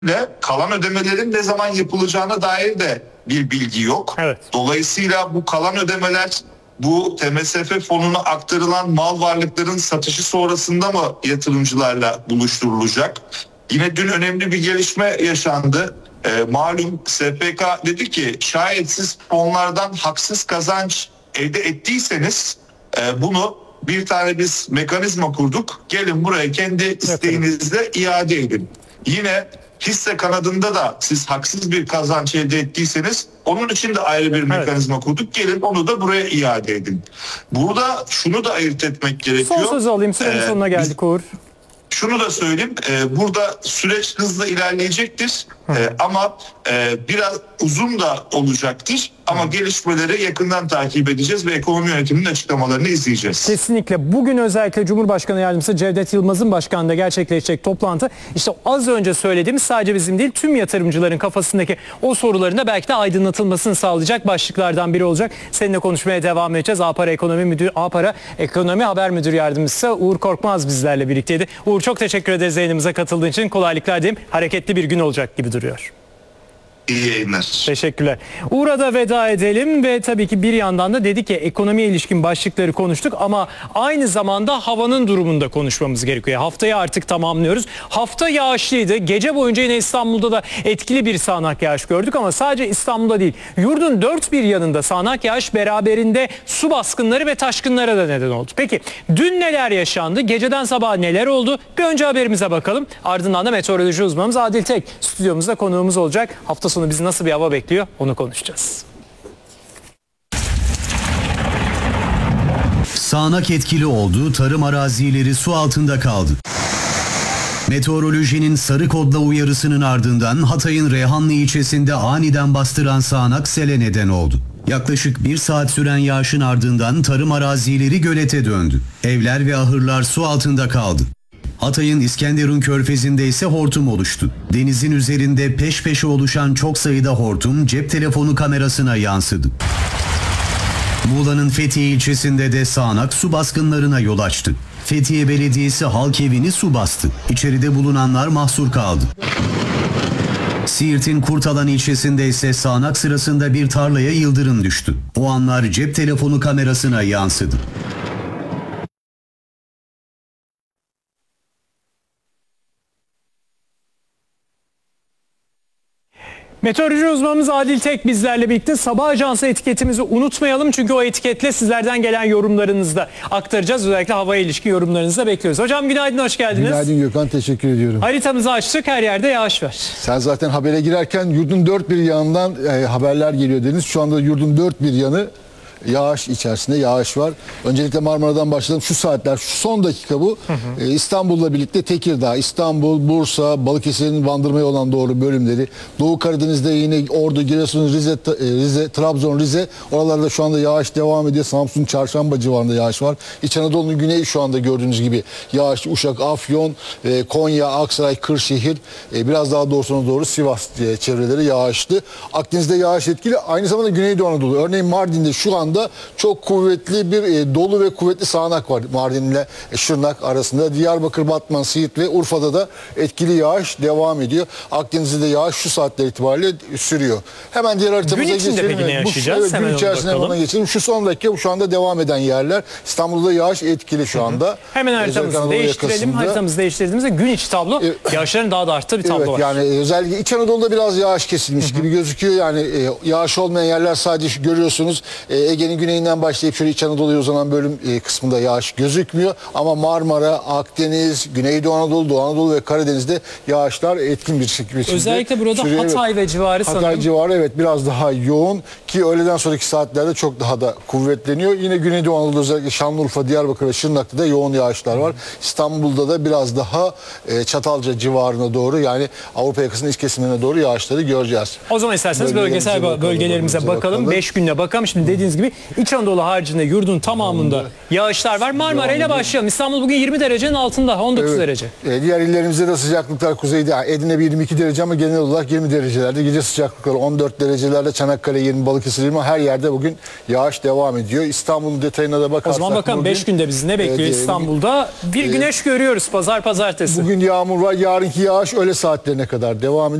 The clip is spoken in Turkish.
kalan ödemelerin ne zaman yapılacağına dair de bir bilgi yok. Evet. Dolayısıyla bu kalan ödemeler bu TMSF fonuna aktarılan mal varlıkların satışı sonrasında mı yatırımcılarla buluşturulacak? Yine dün önemli bir gelişme yaşandı. Malum SPK dedi ki şayet siz fonlardan haksız kazanç elde ettiyseniz bunu bir tane biz mekanizma kurduk. Gelin buraya kendi isteğinizle iade edin. Yine hisse kanadında da siz haksız bir kazanç elde ettiyseniz onun için de ayrı bir mekanizma kurduk. Gelin onu da buraya iade edin. Burada şunu da ayırt etmek gerekiyor. Son sözü alayım. Sürenin sonuna geldik Uğur. Şunu da söyleyeyim, burada süreç hızla ilerleyecektir ama biraz uzun da olacaktır. Ama gelişmeleri yakından takip edeceğiz ve ekonomi yönetiminin açıklamalarını izleyeceğiz. Kesinlikle. Bugün özellikle Cumhurbaşkanı Yardımcısı Cevdet Yılmaz'ın başkanlığında gerçekleşecek toplantı işte az önce söylediğimiz sadece bizim değil tüm yatırımcıların kafasındaki o soruların da belki de aydınlatılmasını sağlayacak başlıklardan biri olacak. Seninle konuşmaya devam edeceğiz. Apara Ekonomi Haber Müdür Yardımcısı Uğur Korkmaz bizlerle birlikteydi. Uğur çok teşekkür ederiz yayınımıza katıldığın için. Kolaylıklar diyeyim. Hareketli bir gün olacak gibi duruyor. İyi yayınlar. Teşekkürler. Uğur'a da veda edelim ve tabii ki bir yandan da dedik ki ekonomiye ilişkin başlıkları konuştuk ama aynı zamanda havanın durumunda konuşmamız gerekiyor. Haftayı artık tamamlıyoruz. Hafta yağışlıydı. Gece boyunca yine İstanbul'da da etkili bir sağanak yağış gördük ama sadece İstanbul'da değil. Yurdun dört bir yanında sağanak yağış beraberinde su baskınları ve taşkınlara da neden oldu. Peki dün neler yaşandı? Geceden sabaha neler oldu? Bir önce haberimize bakalım. Ardından da meteoroloji uzmanımız Adil Tek stüdyomuzda konuğumuz olacak. Hafta sonu bizi nasıl bir hava bekliyor onu konuşacağız. Sağanak etkili olduğu tarım arazileri su altında kaldı. Meteorolojinin sarı kodla uyarısının ardından Hatay'ın Reyhanlı ilçesinde aniden bastıran sağanak sele neden oldu. Yaklaşık 1 saat süren yağışın ardından tarım arazileri gölete döndü. Evler ve ahırlar su altında kaldı. Hatay'ın İskenderun Körfezi'nde ise hortum oluştu. Denizin üzerinde peş peşe oluşan çok sayıda hortum cep telefonu kamerasına yansıdı. Muğla'nın Fethiye ilçesinde de sağanak su baskınlarına yol açtı. Fethiye Belediyesi halk evini su bastı. İçeride bulunanlar mahsur kaldı. Siirt'in Kurtalan ilçesinde ise sağanak sırasında bir tarlaya yıldırım düştü. O anlar cep telefonu kamerasına yansıdı. Meteoroloji uzmanımız Adil Tek bizlerle birlikte. Sabah ajansı etiketimizi unutmayalım çünkü o etiketle sizlerden gelen yorumlarınızı da aktaracağız. Özellikle havaya ilişkin yorumlarınızı da bekliyoruz. Hocam günaydın, hoş geldiniz. Günaydın Gökhan, teşekkür ediyorum. Haritamızı açtık, her yerde yağış var. Sen zaten habere girerken yurdun dört bir yanından haberler geliyor dediniz. Şu anda yurdun dört bir yanı yağış içerisinde, yağış var. Öncelikle Marmara'dan başlayalım. Şu saatler, şu son dakika bu. İstanbul'la birlikte Tekirdağ, İstanbul, Bursa, Balıkesir'in Bandırma'ya olan doğru bölümleri. Doğu Karadeniz'de yine Ordu, Giresun, Rize, Trabzon, Rize. Oralarda şu anda yağış devam ediyor. Samsun, Çarşamba civarında yağış var. İç Anadolu'nun güneyi şu anda gördüğünüz gibi yağış. Uşak, Afyon, Konya, Aksaray, Kırşehir, biraz daha doğusuna doğru Sivas çevreleri yağışlı. Akdeniz'de yağış etkili. Aynı zamanda Güneydoğu Anadolu. Örneğin Mardin'de şu anda çok kuvvetli bir dolu ve kuvvetli sağanak var Mardin ile Şırnak arasında. Diyarbakır, Batman, Siirt ve Urfa'da da etkili yağış devam ediyor. Akdeniz'de de yağış şu saatler itibariyle sürüyor. Hemen diğer haritamıza geçelim. Gün içinde peki ne yaşayacağız? Gün içerisinde ona geçelim. Şu son dakika şu anda devam eden yerler. İstanbul'da yağış etkili şu anda. Hemen haritamızı değiştirelim. Haritamızı değiştirdiğimizde gün içi tablo yağışların daha da arttığı bir tablo var. Yani özellikle İç Anadolu'da biraz yağış kesilmiş gibi gözüküyor. Yani yağış olmayan yerler sadece görüyorsunuz. Ege'nin güneyinden başlayıp şöyle İç Anadolu'ya uzanan bölüm kısmında yağış gözükmüyor. Ama Marmara, Akdeniz, Güneydoğu Anadolu, Doğu Anadolu ve Karadeniz'de yağışlar etkin bir şekilde özellikle burada sürüyor. Hatay ve civarı sanırım. Hatay civarı evet biraz daha yoğun ki öğleden sonraki saatlerde çok daha da kuvvetleniyor. Yine Güneydoğu Anadolu'da özellikle Şanlıurfa, Diyarbakır ve Şırnak'ta da yoğun yağışlar var. İstanbul'da da biraz daha Çatalca civarına doğru yani Avrupa yakasının iç kesimlerine doğru yağışları göreceğiz. O zaman isterseniz bölgesel bölgelerimize bakalım. 5 günde bakalım. Şimdi dediğiniz gibi ki İç Anadolu haricinde yurdun tamamında yağışlar var. Marmara ile başlayalım. İstanbul bugün 20 derecenin altında, 19 Evet. derece. Diğer illerimizde de sıcaklıklar kuzeyde. Edirne 22 derece ama genel olarak 20 derecelerde. Gece sıcaklıkları 14 derecelerde. Çanakkale 20, Balıkesir 20. Her yerde bugün yağış devam ediyor. İstanbul'un detayına da O bakarsak. zaman bakalım 5 günde bizi ne bekliyor İstanbul'da? Bir güneş görüyoruz pazar pazartesi. Bugün yağmur var. Yarınki yağış öğle saatlerine kadar devam ediyor.